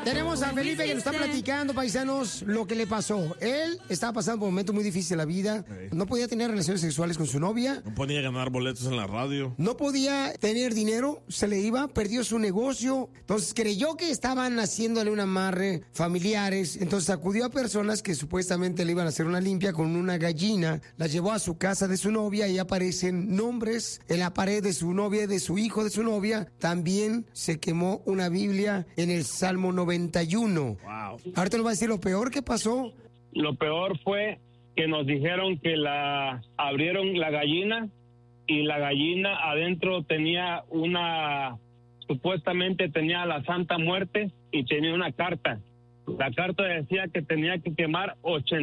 Tenemos a Felipe que nos está platicando, paisanos, lo que le pasó. Él estaba pasando por un momento muy difícil en la vida. No podía tener relaciones sexuales con su novia. No podía ganar boletos en la radio. No podía tener dinero, se le iba, perdió su negocio. Entonces creyó que estaban haciéndole un amarre familiares. Entonces acudió a personas que supuestamente le iban a hacer una limpia con una gallina. La llevó a su casa de su novia y aparecen nombres en la pared de su novia, de su hijo, de su novia. También se quemó una Biblia en el Salmo 91. Wow. Ahorita nos va a decir lo peor que pasó. Lo peor fue que nos dijeron que abrieron la gallina y la gallina adentro tenía supuestamente tenía la Santa Muerte y tenía una carta. La carta decía que tenía que quemar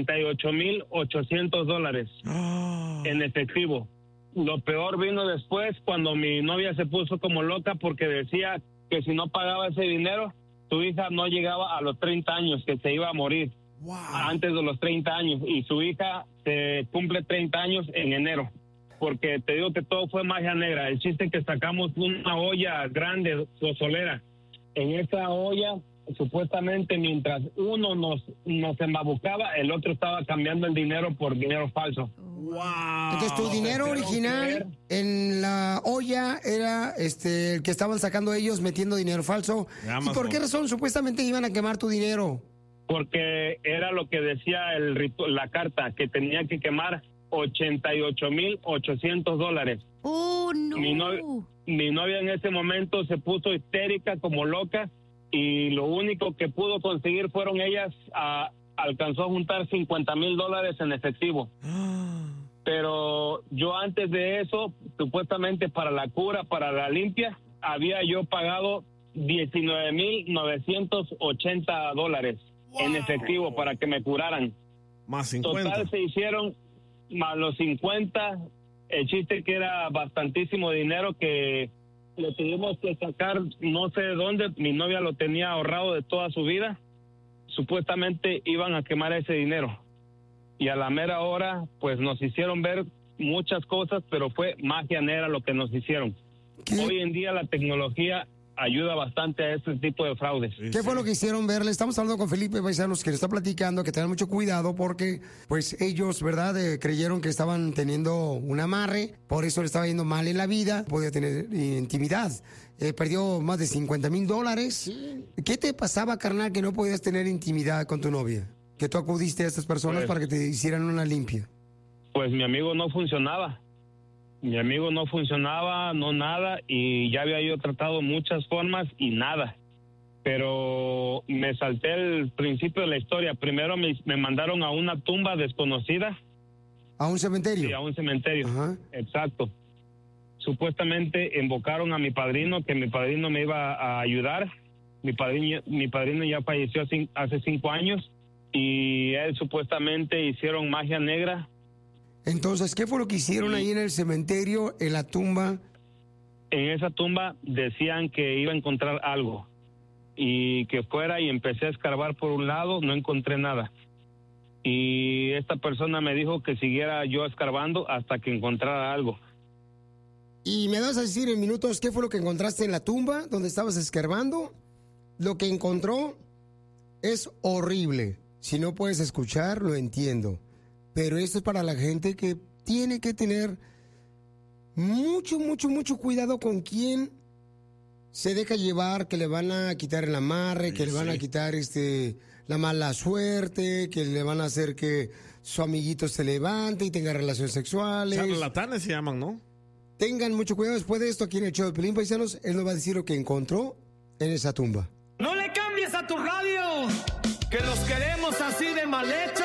$88,800 en efectivo. Lo peor vino después cuando mi novia se puso como loca porque decía que si no pagaba ese dinero, su hija no llegaba a los 30 años, que se iba a morir antes de los 30 años. Y su hija se cumple 30 años en enero. Porque te digo que todo fue magia negra. El chiste es que sacamos una olla grande, pozolera. En esa olla, supuestamente, mientras uno nos embabucaba, el otro estaba cambiando el dinero por dinero falso. Wow. Entonces tu dinero original en la olla era el que estaban sacando ellos metiendo dinero falso. ¿Y por qué razón supuestamente iban a quemar tu dinero? Porque era lo que decía la carta, que tenía que quemar $88,800. Oh, no. Mi novia en ese momento se puso histérica como loca y lo único que pudo conseguir fueron ellas alcanzó a juntar $50,000 en efectivo. Pero yo antes de eso, supuestamente para la cura, para la limpia, había yo pagado $19,980 en efectivo para que me curaran. Más 50. Total se hicieron más los 50. El chiste que era bastantísimo dinero que le tuvimos que sacar no sé de dónde. Mi novia lo tenía ahorrado de toda su vida. Supuestamente iban a quemar ese dinero. Y a la mera hora, pues nos hicieron ver muchas cosas, pero fue magia negra lo que nos hicieron. Hoy en día la tecnología ayuda bastante a este tipo de fraudes. ¿Qué fue lo que hicieron verle? Estamos hablando con Felipe Paisanos, que le está platicando que tengan mucho cuidado porque, pues, ellos, ¿verdad? Creyeron que estaban teniendo un amarre, por eso le estaba yendo mal en la vida, podía tener intimidad. Perdió más de $50,000. Sí. ¿Qué te pasaba, carnal, que no podías tener intimidad con tu novia? Que tú acudiste a estas personas para que te hicieran una limpia. Pues mi amigo no funcionaba. No nada, y ya había yo tratado muchas formas y nada. Pero me salté el principio de la historia. Primero me mandaron a una tumba desconocida. ¿A un cementerio? Sí, a un cementerio. Ajá. Exacto. Supuestamente invocaron a mi padrino, que mi padrino me iba a ayudar. Mi padrino ya falleció hace 5 años y él supuestamente hicieron magia negra. Entonces, ¿qué fue lo que hicieron ahí en el cementerio, en la tumba? En esa tumba decían que iba a encontrar algo y que fuera, y empecé a escarbar por un lado, no encontré nada. Y esta persona me dijo que siguiera yo escarbando hasta que encontrara algo. ¿Y me vas a decir en minutos qué fue lo que encontraste en la tumba donde estabas escarbando? Lo que encontró es horrible. Si no puedes escuchar, lo entiendo. Pero esto es para la gente que tiene que tener mucho cuidado con quién se deja llevar, que le van a quitar el amarre, que le van a quitar la mala suerte, que le van a hacer que su amiguito se levante y tenga relaciones sexuales. Charlatanes se llaman, ¿no? Tengan mucho cuidado después de esto aquí en el show de Pelín, paisanos. Él nos va a decir lo que encontró en esa tumba. ¡No le cambies a tu radio! ¡Que los queremos así de maleta!